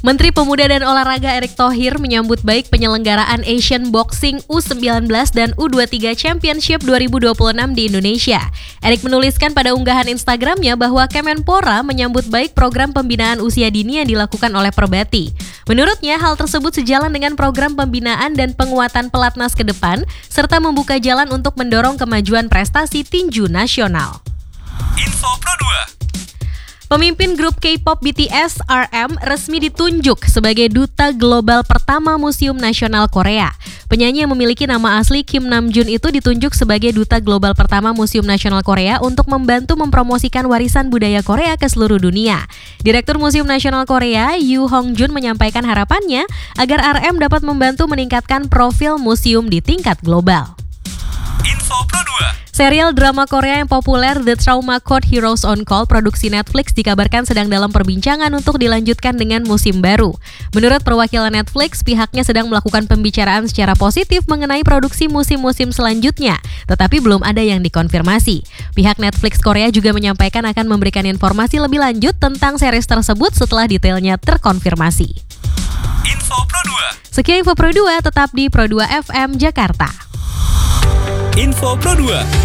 Menteri Pemuda dan Olahraga Erick Thohir menyambut baik penyelenggaraan Asian Boxing U19 dan U23 Championship 2026 di Indonesia. Erick menuliskan pada unggahan Instagramnya bahwa Kemenpora menyambut baik program pembinaan usia dini yang dilakukan oleh Perbati. Menurutnya, hal tersebut sejalan dengan program pembinaan dan penguatan pelatnas ke depan, serta membuka jalan untuk mendorong kemajuan prestasi tinju nasional. Info Pro 2. Pemimpin grup K-pop BTS RM resmi ditunjuk sebagai duta global pertama Museum Nasional Korea. Penyanyi yang memiliki nama asli Kim Namjoon itu ditunjuk sebagai duta global pertama Museum Nasional Korea untuk membantu mempromosikan warisan budaya Korea ke seluruh dunia. Direktur Museum Nasional Korea, Yoo Hong-jun, menyampaikan harapannya agar RM dapat membantu meningkatkan profil museum di tingkat global. Info Pro 2. Serial drama Korea yang populer The Trauma Code Heroes on Call produksi Netflix dikabarkan sedang dalam perbincangan untuk dilanjutkan dengan musim baru. Menurut perwakilan Netflix, pihaknya sedang melakukan pembicaraan secara positif mengenai produksi musim-musim selanjutnya, tetapi belum ada yang dikonfirmasi. Pihak Netflix Korea juga menyampaikan akan memberikan informasi lebih lanjut tentang series tersebut setelah detailnya terkonfirmasi. Info Pro 2. Sekian Info Pro 2, tetap di Pro 2 FM Jakarta. Info Pro 2.